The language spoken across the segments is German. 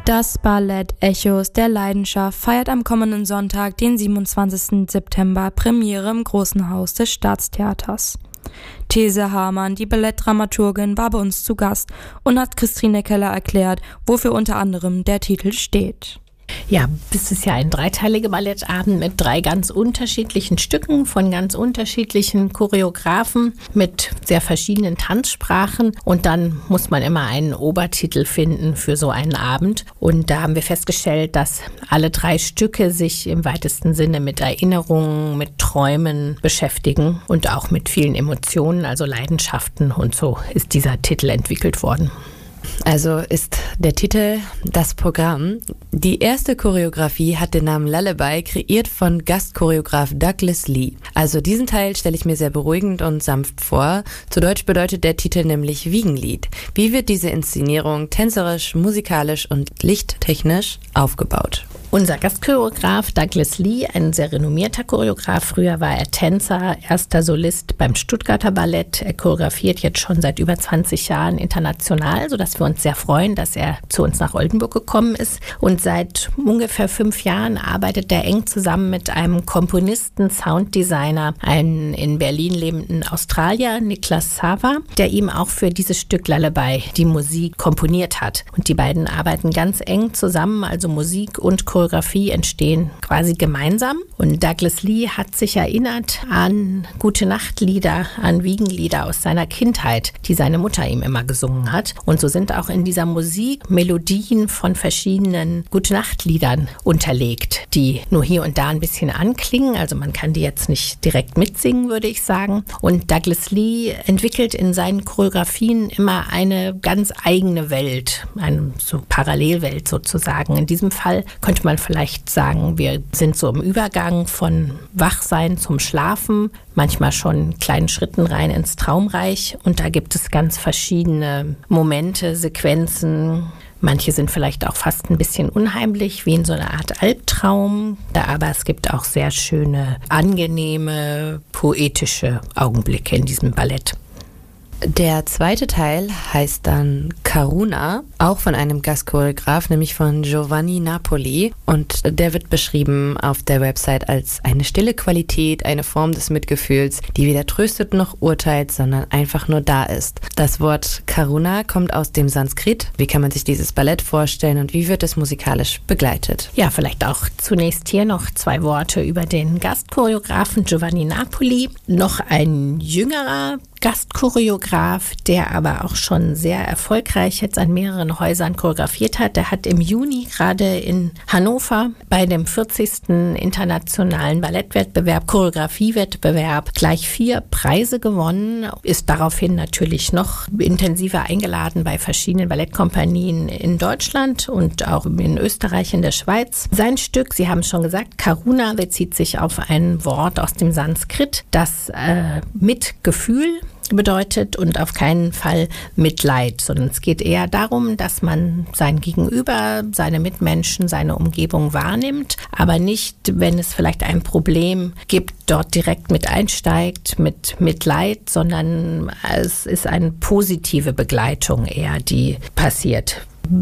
Das Ballett Echos der Leidenschaft feiert am kommenden Sonntag, den 27. September, Premiere im Großen Haus des Staatstheaters. These Hamann, die Ballettdramaturgin, war bei uns zu Gast und hat Christine Keller erklärt, wofür unter anderem der Titel steht. Ja, es ist ja ein dreiteiliger Ballettabend mit 3 ganz unterschiedlichen Stücken von ganz unterschiedlichen Choreografen mit sehr verschiedenen Tanzsprachen und dann muss man immer einen Obertitel finden für so einen Abend und da haben wir festgestellt, dass alle 3 Stücke sich im weitesten Sinne mit Erinnerungen, mit Träumen beschäftigen und auch mit vielen Emotionen, also Leidenschaften und so ist dieser Titel entwickelt worden. Also ist der Titel das Programm. Die erste Choreografie hat den Namen Lullaby, kreiert von Gastchoreograf Douglas Lee. Also diesen Teil stelle ich mir sehr beruhigend und sanft vor. Zu Deutsch bedeutet der Titel nämlich Wiegenlied. Wie wird diese Inszenierung tänzerisch, musikalisch und lichttechnisch aufgebaut? Unser Gastchoreograf Douglas Lee, ein sehr renommierter Choreograf. Früher war er Tänzer, erster Solist beim Stuttgarter Ballett. Er choreografiert jetzt schon seit über 20 Jahren international, sodass wir uns sehr freuen, dass er zu uns nach Oldenburg gekommen ist. Und seit ungefähr 5 Jahren arbeitet er eng zusammen mit einem Komponisten, Sounddesigner, einen in Berlin lebenden Australier, Niklas Sava, der ihm auch für dieses Stück Lullaby die Musik komponiert hat. Und die beiden arbeiten ganz eng zusammen, also Musik und Choreografie entstehen quasi gemeinsam. Und Douglas Lee hat sich erinnert an Gute-Nacht-Lieder, an Wiegenlieder aus seiner Kindheit, die seine Mutter ihm immer gesungen hat. Und so sind auch in dieser Musik Melodien von verschiedenen Gute-Nacht-Liedern unterlegt, die nur hier und da ein bisschen anklingen. Also man kann die jetzt nicht direkt mitsingen, würde ich sagen. Und Douglas Lee entwickelt in seinen Choreografien immer eine ganz eigene Welt, eine so Parallelwelt sozusagen. In diesem Fall könnte man vielleicht sagen, wir sind so im Übergang von Wachsein zum Schlafen, manchmal schon in kleinen Schritten rein ins Traumreich. Und da gibt es ganz verschiedene Momente, Sequenzen. Manche sind vielleicht auch fast ein bisschen unheimlich, wie in so einer Art Albtraum. Aber es gibt auch sehr schöne, angenehme, poetische Augenblicke in diesem Ballett. Der zweite Teil heißt dann Karuna, auch von einem Gastchoreograf, nämlich von Giovanni Napoli. Und der wird beschrieben auf der Website als eine stille Qualität, eine Form des Mitgefühls, die weder tröstet noch urteilt, sondern einfach nur da ist. Das Wort Karuna kommt aus dem Sanskrit. Wie kann man sich dieses Ballett vorstellen und wie wird es musikalisch begleitet? Ja, vielleicht auch zunächst hier noch 2 Worte über den Gastchoreografen Giovanni Napoli. Noch ein jüngerer Gastchoreograf, der aber auch schon sehr erfolgreich jetzt an mehreren Häusern choreografiert hat. Der hat im Juni gerade in Hannover bei dem 40. Internationalen Ballettwettbewerb, Choreografiewettbewerb gleich 4 Preise gewonnen, ist daraufhin natürlich noch intensiver eingeladen bei verschiedenen Ballettkompanien in Deutschland und auch in Österreich, in der Schweiz. Sein Stück, Sie haben es schon gesagt, Karuna, bezieht sich auf ein Wort aus dem Sanskrit, das Mitgefühl bedeutet und auf keinen Fall Mitleid, sondern es geht eher darum, dass man sein Gegenüber, seine Mitmenschen, seine Umgebung wahrnimmt, aber nicht, wenn es vielleicht ein Problem gibt, dort direkt mit einsteigt, mit Mitleid, sondern es ist eine positive Begleitung eher, die passiert.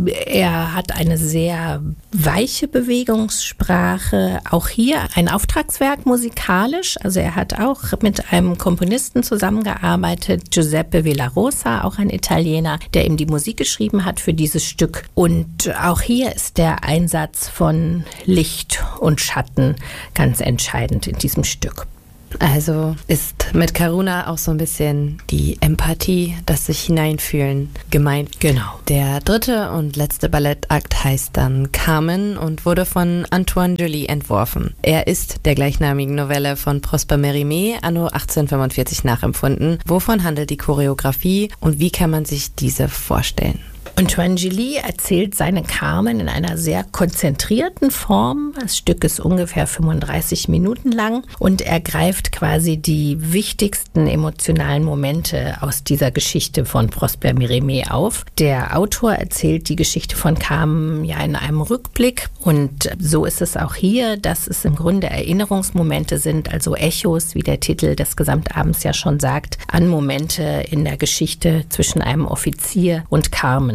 Er hat eine sehr weiche Bewegungssprache, auch hier ein Auftragswerk musikalisch, also er hat auch mit einem Komponisten zusammengearbeitet, Giuseppe Villarosa, auch ein Italiener, der ihm die Musik geschrieben hat für dieses Stück. Und auch hier ist der Einsatz von Licht und Schatten ganz entscheidend in diesem Stück. Also ist mit Karuna auch so ein bisschen die Empathie, das sich hineinfühlen gemeint. Genau. Der dritte und letzte Ballettakt heißt dann Carmen und wurde von Antoine Joly entworfen. Er ist der gleichnamigen Novelle von Prosper Mérimée anno 1845 nachempfunden. Wovon handelt die Choreografie und wie kann man sich diese vorstellen? Antoine Joly erzählt seine Carmen in einer sehr konzentrierten Form. Das Stück ist ungefähr 35 Minuten lang und er greift quasi die wichtigsten emotionalen Momente aus dieser Geschichte von Prosper Mérimée auf. Der Autor erzählt die Geschichte von Carmen ja in einem Rückblick und so ist es auch hier, dass es im Grunde Erinnerungsmomente sind, also Echos, wie der Titel des Gesamtabends ja schon sagt, an Momente in der Geschichte zwischen einem Offizier und Carmen.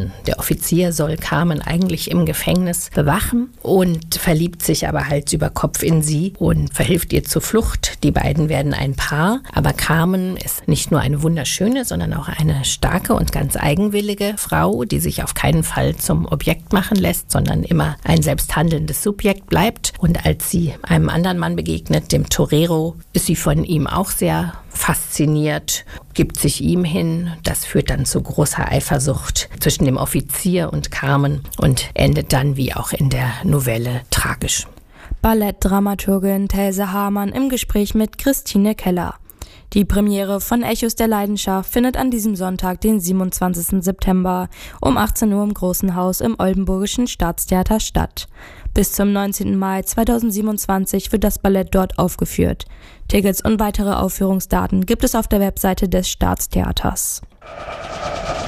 denn der Offizier soll Carmen eigentlich im Gefängnis bewachen und verliebt sich aber Hals über Kopf in sie und verhilft ihr zur Flucht. Die beiden werden ein Paar, aber Carmen ist nicht nur eine wunderschöne, sondern auch eine starke und ganz eigenwillige Frau, die sich auf keinen Fall zum Objekt machen lässt, sondern immer ein selbst handelndes Subjekt bleibt. Und als sie einem anderen Mann begegnet, dem Torero, ist sie von ihm auch sehr fasziniert, gibt sich ihm hin. Das führt dann zu großer Eifersucht zwischen dem Offizier und Carmen und endet dann wie auch in der Novelle tragisch. Ballettdramaturgin Telse Hamann im Gespräch mit Christine Keller. Die Premiere von Echos der Leidenschaft findet an diesem Sonntag, den 27. September um 18 Uhr im Großen Haus im Oldenburgischen Staatstheater statt. Bis zum 19. Mai 2027 wird das Ballett dort aufgeführt. Tickets und weitere Aufführungsdaten gibt es auf der Webseite des Staatstheaters.